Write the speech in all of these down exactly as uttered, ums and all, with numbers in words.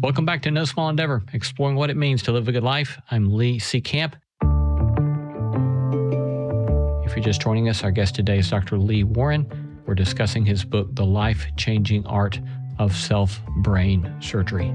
Welcome back to No Small Endeavor, exploring what it means to live a good life. I'm Lee C. Camp. If you're just joining us, our guest today is Doctor Lee Warren. We're discussing his book, The Life-Changing Art of Self-Brain Surgery.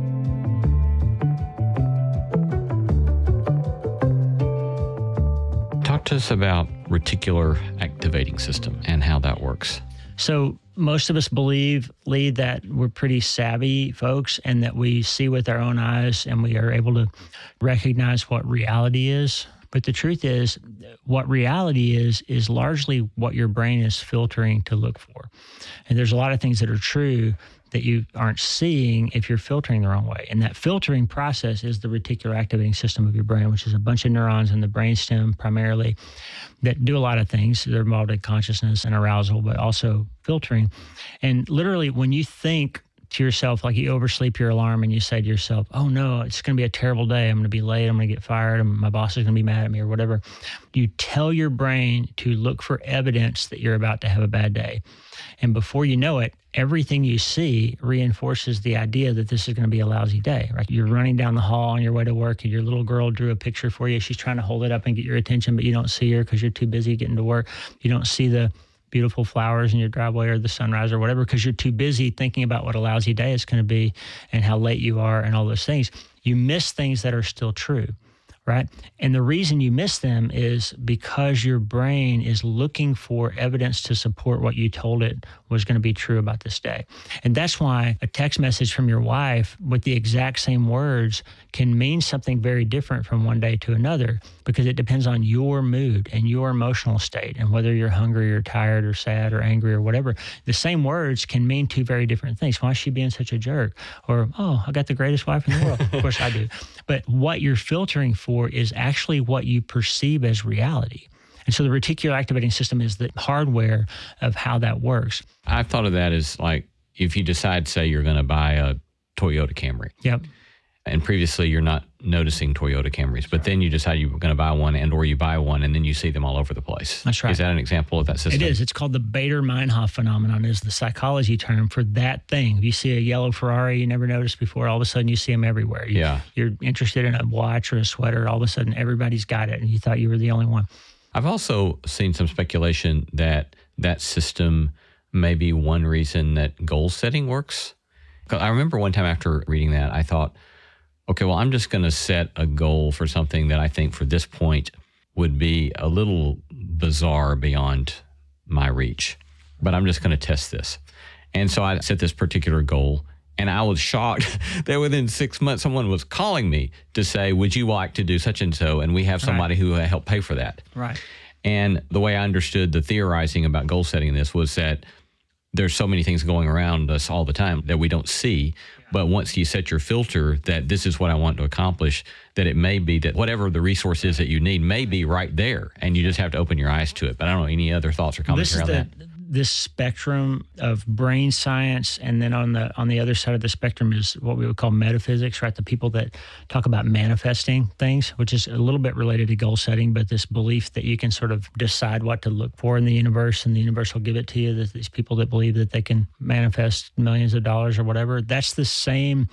Talk to us about reticular activating system and how that works. So most of us believe, Lee, that we're pretty savvy folks and that we see with our own eyes and we are able to recognize what reality is. But the truth is, what reality is, is largely what your brain is filtering to look for. And there's a lot of things that are true that you aren't seeing if you're filtering the wrong way. And that filtering process is the reticular activating system of your brain, which is a bunch of neurons in the brainstem primarily that do a lot of things. They're involved in consciousness and arousal, but also filtering. And literally, when you think to yourself, like you oversleep your alarm and you say to yourself, oh no, it's going to be a terrible day. I'm going to be late. I'm going to get fired. And my boss is going to be mad at me or whatever. You tell your brain to look for evidence that you're about to have a bad day. And before you know it, everything you see reinforces the idea that this is going to be a lousy day, right? You're running down the hall on your way to work and your little girl drew a picture for you. She's trying to hold it up and get your attention, but you don't see her because you're too busy getting to work. You don't see the beautiful flowers in your driveway or the sunrise or whatever because you're too busy thinking about what a lousy day is going to be and how late you are and all those things. You miss things that are still true, right? And the reason you miss them is because your brain is looking for evidence to support what you told it was going to be true about this day. And that's why a text message from your wife with the exact same words can mean something very different from one day to another because it depends on your mood and your emotional state and whether you're hungry or tired or sad or angry or whatever. The same words can mean two very different things. Why is she being such a jerk? Or, oh, I got the greatest wife in the world. Of course I do. But what you're filtering for is actually what you perceive as reality. And so the reticular activating system is the hardware of how that works. I've thought of that as like if you decide, say, you're going to buy a Toyota Camry. Yep. And previously you're not noticing Toyota Camrys, but then you decide you're going to buy one and or you buy one and then you see them all over the place. That's right. Is that an example of that system? It is. It's called the Bader-Meinhof phenomenon is the psychology term for that thing. If you see a yellow Ferrari you never noticed before, all of a sudden you see them everywhere. You, yeah. You're interested in a watch or a sweater, all of a sudden everybody's got it and you thought you were the only one. I've also seen some speculation that that system may be one reason that goal setting works. I remember one time after reading that, I thought, okay, well, I'm just going to set a goal for something that I think for this point would be a little bizarre beyond my reach, but I'm just going to test this. And so I set this particular goal, and I was shocked that within six months, someone was calling me to say, would you like to do such and so? And we have somebody right. who helped pay for that. Right. And the way I understood the theorizing about goal setting in this was that there's so many things going around us all the time that we don't see. But once you set your filter that this is what I want to accomplish, that it may be that whatever the resource is that you need may be right there, and you just have to open your eyes to it. But I don't know, any other thoughts or comments this around the, that? This spectrum of brain science, and then on the on the other side of the spectrum is what we would call metaphysics, right? The people that talk about manifesting things, which is a little bit related to goal setting, but this belief that you can sort of decide what to look for in the universe and the universe will give it to you. There's these people that believe that they can manifest millions of dollars or whatever. That's the same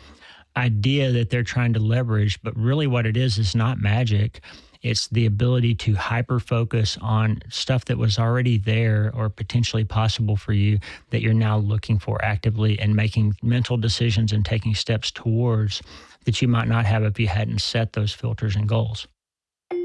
idea that they're trying to leverage, but really what it is is not magic. It's the ability to hyper-focus on stuff that was already there or potentially possible for you that you're now looking for actively and making mental decisions and taking steps towards that you might not have if you hadn't set those filters and goals.